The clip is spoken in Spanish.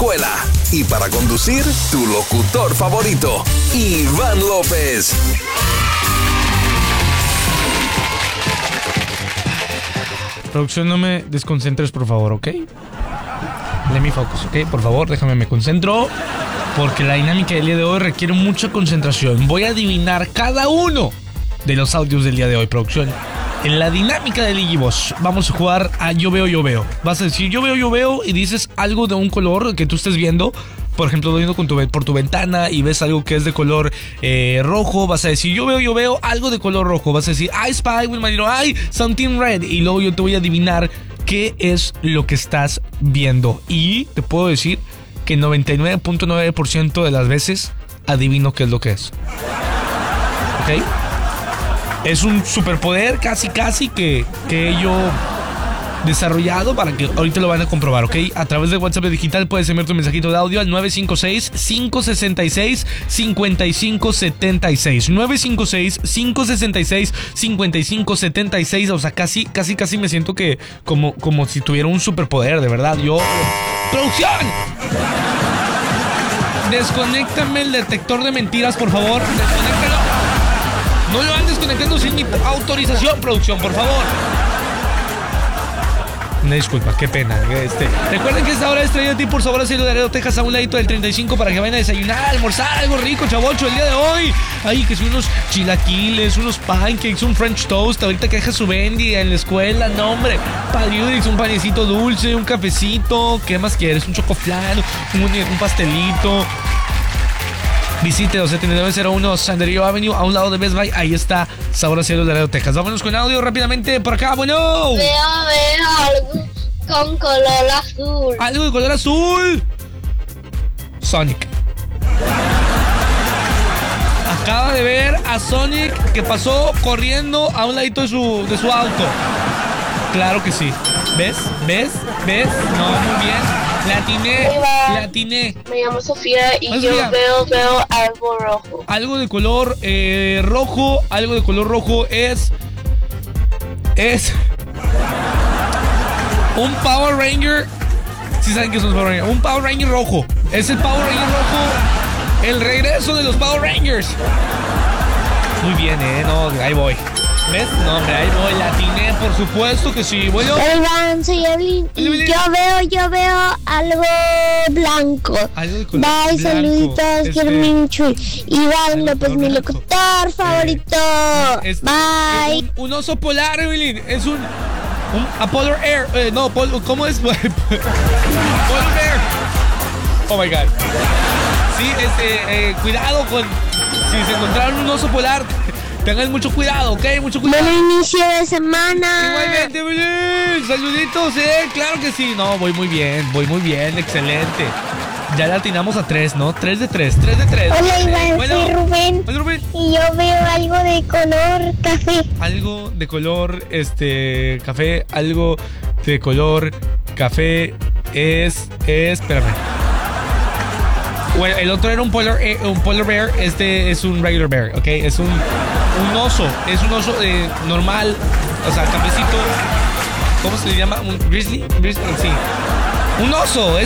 escuela. Y para conducir, tu locutor favorito, Iván López. Producción, no me desconcentres, por favor, ¿ok? Let me focus, ¿ok? Por favor, déjame me concentro, porque la dinámica del día de hoy requiere mucha concentración. Voy a adivinar cada uno de los audios del día de hoy, producción. En la dinámica del Digiboss vamos a jugar a yo veo. Vas a decir yo veo y dices algo de un color que tú estés viendo. Por ejemplo, viendo por tu ventana y ves algo que es de color rojo, vas a decir yo veo algo de color rojo. Vas a decir I spy with my little eye something red. Y luego yo te voy a adivinar qué es lo que estás viendo. Y te puedo decir que 99.9% de las veces adivino qué es lo que es. ¿Ok? Es un superpoder casi que yo desarrollado para que ahorita lo van a comprobar, ¿ok? A través de WhatsApp digital puedes enviar tu mensajito de audio al 956-566-5576. 956-566-5576. O sea, casi me siento que como si tuviera un superpoder, de verdad. ¡Producción! Desconéctame el detector de mentiras, por favor. Desconéctalo. No lo andes conectando sin mi autorización, producción, por favor. Una disculpa, qué pena. Recuerden que esta hora es traída a ti por Sabor a Cielo de Laredo, Texas, a un ladito del 35 para que vayan a desayunar, almorzar algo rico, chavocho, el día de hoy. Ay, que son unos chilaquiles, unos pancakes, un French toast, ahorita que deja su bendy en la escuela, no hombre. Paliudix, un panecito dulce, un cafecito, ¿qué más quieres? Un chocoflan, un pastelito. Visite 27901 Sanderio Avenue, a un lado de Best Buy. Ahí está Sabor a Cielo de Laredo, Texas. Vámonos con audio rápidamente por acá. Bueno. Veo algo con color azul. Algo de color azul. Sonic. Acaba de ver a Sonic que pasó corriendo a un ladito de su auto. Claro que sí. ¿Ves? No, muy bien. La atiné. Me llamo Sofía y yo veo algo rojo. Algo de color rojo. Algo de color rojo es un Power Ranger. ¿Sí saben qué son los Power Rangers? Un Power Ranger rojo. Es el Power Ranger rojo. El regreso de los Power Rangers. Muy bien, no, ahí voy. ¿Ves? No, hombre, ahí voy, la atiné, por supuesto que sí. Bueno. Iván, soy Evelyn. Y yo veo algo blanco. Algo de color bye, blanco. Saluditos, Germín Chuy. Iván López, mi locutor favorito. Bye. Un oso polar, Evelyn. Es un Polar Air. ¿Cómo es? Polar Bear. Oh my God. Sí, cuidado con. Si se encontraron un oso polar, tengan mucho cuidado, ¿ok? Mucho cuidado. Buen inicio de semana. Igualmente, Belén. Saluditos, claro que sí. No, voy muy bien, excelente. Ya la atinamos a 3, ¿no? 3 de 3. Hola, Iván, bueno, soy Rubén. Hola, Rubén. Y yo veo algo de color café. Algo de color, café. Algo de color café espérame. Bueno, el otro era un polar bear, este es un regular bear, ¿ok? Es un oso, normal, o sea, cafecito. ¿Cómo se le llama? ¿Un grizzly? Sí. Un oso,